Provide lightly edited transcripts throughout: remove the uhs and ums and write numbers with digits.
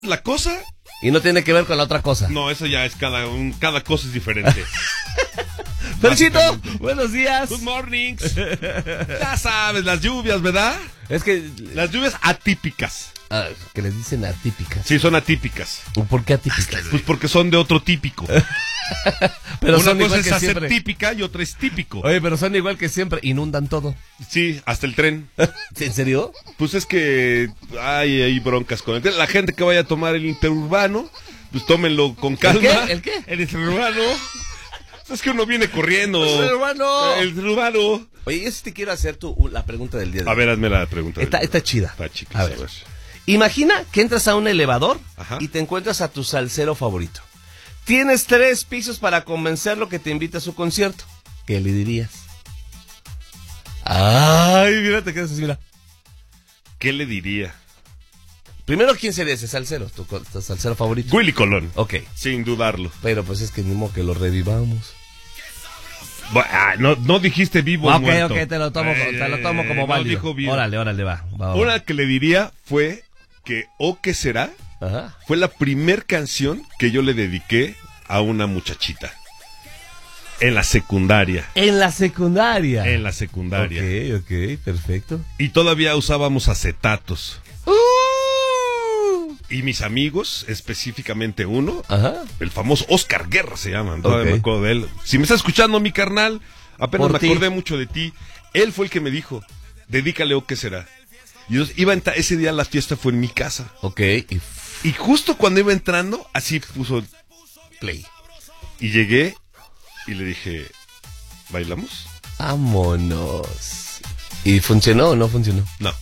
la cosa. Y no tiene que ver con la otra cosa. No, eso ya es cada cosa es diferente. Ferchito, buenos días. Good mornings. Ya sabes, las lluvias, ¿verdad? Es que... Las lluvias atípicas. que les dicen atípicas. Sí, son atípicas. ¿Por qué atípicas? Pues porque son de otro típico. Pero una son cosa igual es que hacer siempre. típica y otra es típico. Oye, pero son igual que siempre, inundan todo. Sí, hasta el tren. ¿En serio? Pues es que hay broncas con el tren. La gente que vaya a tomar el interurbano, pues tómenlo con calma. ¿El qué? El interurbano. Es que uno viene corriendo. El interurbano. El interurbano. Oye, yo sí te quiero hacer la pregunta del día de hoy. A ver, hazme la pregunta. Está chida. Está chica. A ver. Imagina que entras a un elevador. Ajá. Y te encuentras a tu salsero favorito. Tienes 3 pisos para convencerlo que te invite a su concierto. ¿Qué le dirías? Ay, mira, te quedas así, mira. ¿Qué le diría? Primero, ¿quién sería ese salsero? Tu salsero favorito. Willy Colón. Ok. Sin dudarlo. Pero pues es que ni modo que lo revivamos. No dijiste vivo o muerto. Ok, te lo tomo como válido. Dijo vivo. Órale, va. Una que le diría fue que ¿O qué será? Ajá. Fue la primer canción que yo le dediqué a una muchachita. En la secundaria. En la secundaria. En la secundaria. Ok, perfecto. Y todavía usábamos acetatos. Y mis amigos, específicamente uno, Ajá. el famoso Oscar Guerra se llama, todavía me acuerdo de él. Si me está escuchando mi carnal, apenas Por me ti. acordé mucho de ti. Él fue el que me dijo, dedícale ¿O qué será? Y yo iba ese día la fiesta fue en mi casa. Ok. Y justo cuando iba entrando, así puso play. Y llegué y le dije, ¿bailamos? Vámonos. ¿Y funcionó o no funcionó? No.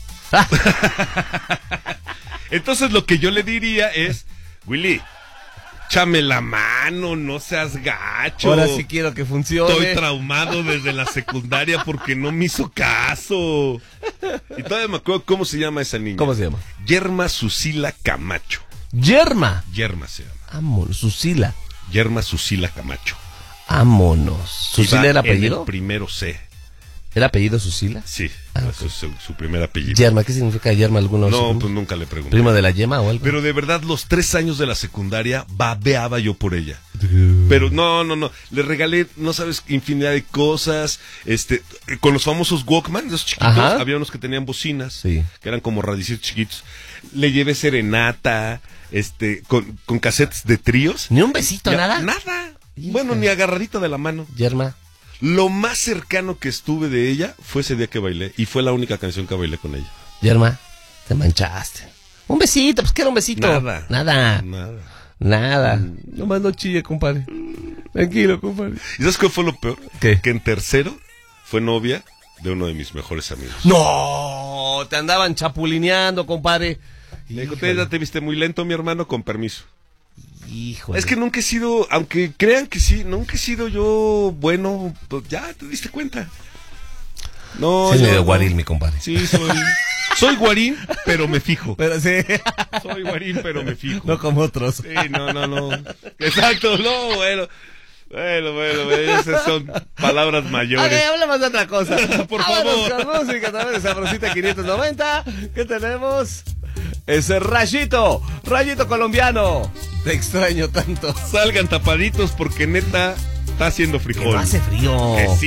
Entonces lo que yo le diría es, Willy, échame la mano, no seas gacho. Ahora sí quiero que funcione. Estoy traumado desde la secundaria porque no me hizo caso. Y todavía me acuerdo cómo se llama esa niña. ¿Cómo se llama? Yerma Susila Camacho. Yerma. Yerma se llama. Vámonos. Susila. Yerma Susila Camacho. Vámonos. ¿Susila Iba era en apellido? el primero C. ¿Era apellido Susila? Sí, ok. es su primer apellido. Yerma, ¿qué significa Yerma? No, pues nunca le pregunté. ¿Primo de la yema o algo? Pero de verdad, los 3 años de la secundaria babeaba yo por ella. Pero no. Le regalé, no sabes, infinidad de cosas. Con los famosos Walkman, esos chiquitos, Ajá. había unos que tenían bocinas. Sí. Que eran como radicitos chiquitos. Le llevé serenata, con cassettes de tríos. ¿Ni un besito, nada? Nada. Hija. Bueno, ni agarradita de la mano. Yerma. Lo más cercano que estuve de ella fue ese día que bailé. Y fue la única canción que bailé con ella. Yerma, te manchaste. Un besito, pues que era un besito. Nada. Nomás no chille, compadre. Tranquilo, compadre. ¿Y sabes qué fue lo peor? ¿Qué? Que en tercero fue novia de uno de mis mejores amigos. No, te andaban chapulineando, compadre. Le dijo, ya te viste muy lento, mi hermano, con permiso. Híjole. Es que nunca he sido, aunque crean que sí, nunca he sido yo bueno, pues ya te diste cuenta. No, Sí, es yo medio no. guaril, mi compadre. Sí, soy guarín, pero me fijo. Pero sí. Soy guarín, pero me fijo. No como otros. Sí, no. Exacto, no, bueno, esas son palabras mayores. Ok, hablamos de otra cosa. Por Vámonos favor. con música también de Sabrosita 590. ¿Qué tenemos? Ese Rayito colombiano. Te extraño tanto. Salgan tapaditos porque neta está haciendo frijol. No hace frío. Que sí.